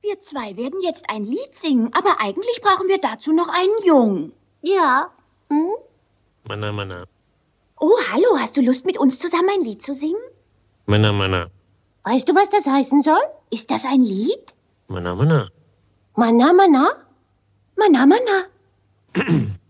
Wir zwei werden jetzt ein Lied singen, aber eigentlich brauchen wir dazu noch einen Jungen. Ja. Mana, mana. Oh, hallo, hast du Lust, mit uns zusammen ein Lied zu singen? Mana, mana. Weißt du, was das heißen soll? Ist das ein Lied? Mana, mana. Mana, mana? Mana, mana.